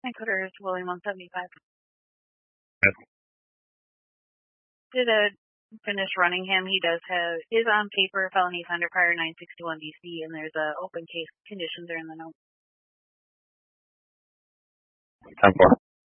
Headquarters, William 175. Yes. Did finish running him. He is on paper felony offender prior 961 DC, and there's a open case. Conditions are in the note. 10-4.